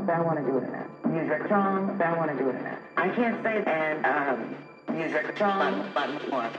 I want to do it in that. Music strong, I want to do it in that. I can't say and music strong, but more.